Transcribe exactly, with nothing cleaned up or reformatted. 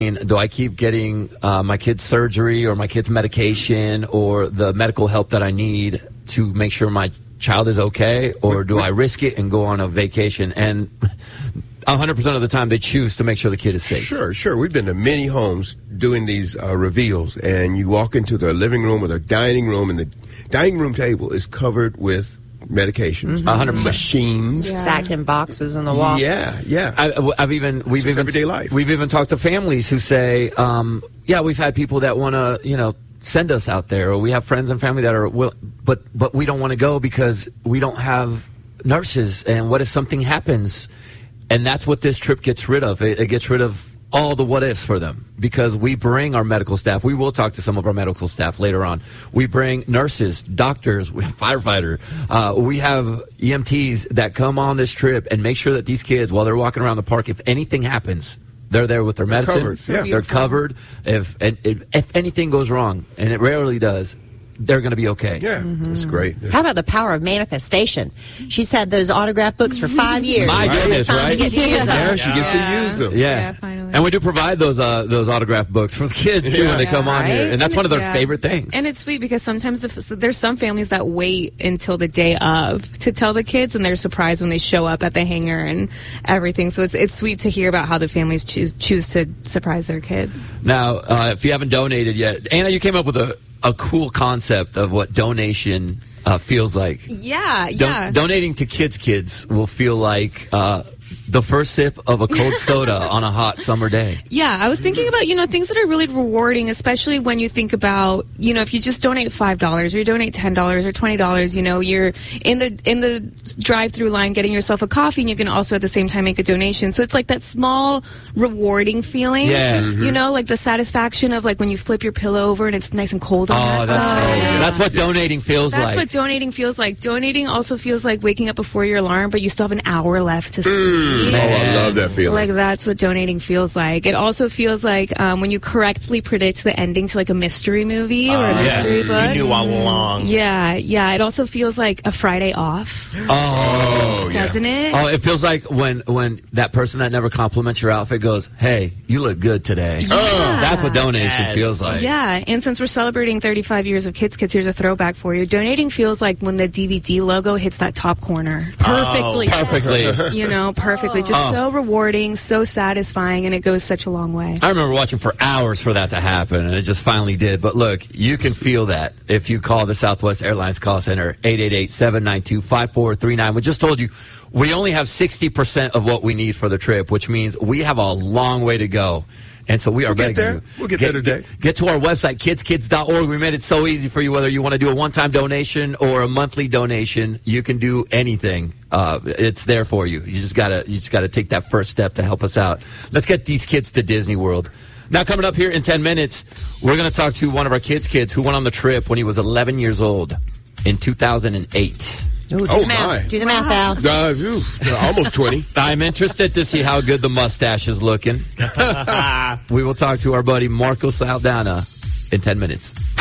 Do I keep getting uh, my kid's surgery or my kid's medication or the medical help that I need to make sure my child is okay, or do I risk it and go on a vacation? And one hundred percent of the time, they choose to make sure the kid is safe. Sure, sure. We've been to many homes doing these uh, reveals, and you walk into the living room or the dining room, and the dining room table is covered with medications, mm-hmm. one hundred percent. Machines, yeah. stacked in boxes on the wall. Yeah, yeah. I, I've even we've it's even everyday life. We've even talked to families who say, um, "Yeah, we've had people that want to, you know, send us out there, or we have friends and family that are, will, but but we don't want to go because we don't have nurses. And what if something happens?" And that's what this trip gets rid of. It, it gets rid of all the what ifs for them, because we bring our medical staff. We will talk to some of our medical staff later on. We bring nurses, doctors, we have firefighter. Uh, we have E M Ts that come on this trip and make sure that these kids, while they're walking around the park, if anything happens, they're there with their medicine. Covered. So yeah. They're covered. If, and, if if anything goes wrong, and it rarely does, they're going to be okay. Yeah, mm-hmm. That's great. How about the power of manifestation? She's had those autograph books for five years. My right? goodness, right? Get to use them. Yeah, she gets yeah. to use them. Yeah. yeah, finally. And we do provide those uh, those autograph books for the kids too Yeah. when they Yeah, come on right? here, and that's And one of their yeah. favorite things. And it's sweet because sometimes the, so there's some families that wait until the day of to tell the kids, and they're surprised when they show up at the hangar and everything. So it's it's sweet to hear about how the families choose choose to surprise their kids. Now, uh, if you haven't donated yet, Anna, you came up with a, a cool concept of what donation uh, feels like. Yeah, Don- yeah. Donating to kids' kids will feel like uh, the first sip of a cold soda on a hot summer day. Yeah, I was thinking about, you know, things that are really rewarding, especially when you think about, you know, if you just donate five dollars or you donate ten dollars or twenty dollars, you know, you're in the in the drive-through line getting yourself a coffee, and you can also at the same time make a donation. So it's like that small rewarding feeling. Yeah. Mm-hmm. You know, like the satisfaction of like when you flip your pillow over and it's nice and cold on Oh, that that's so side. good. That's what donating feels That's like. what donating feels like. Donating also feels like waking up before your alarm, but you still have an hour left to sleep. Oh, I love that feeling. Like, that's what donating feels like. It also feels like um, when you correctly predict the ending to like a mystery movie or a Uh, mystery yeah. book. You knew all along. Yeah, yeah. It also feels like a Friday off, Oh, yeah. doesn't it? Oh, it feels like when when that person that never compliments your outfit goes, "Hey, you look good today." Yeah. That's what donation Yes. feels like. Yeah, and since we're celebrating thirty-five years of Kids Kids, here's a throwback for you. Donating feels like when the D V D logo hits that top corner. Perfectly. Perfectly. You know, perfectly. Just Oh. so rewarding, so satisfying, and it goes such a long way. I remember watching for hours for that to happen, and it just finally did. But look, you can feel that if you call the Southwest Airlines call center, eight eight eight, seven nine two, five four three nine. We just told you we only have sixty percent of what we need for the trip, which means we have a long way to go. And so we are We'll get begging there. you. We'll get there today. Get, get to our website, kids kids dot org. We made it so easy for you, whether you want to do a one-time donation or a monthly donation. You can do anything. Uh, it's there for you. You just gotta, you just gotta take that first step to help us out. Let's get these kids to Disney World. Now, coming up here in ten minutes, we're going to talk to one of our kids' kids who went on the trip when he was eleven years old in two thousand eight. Ooh, do Oh, the math. my. Do the math, Al. Uh, phew, almost twenty. I'm interested to see how good the mustache is looking. We will talk to our buddy Marco Saldana in ten minutes.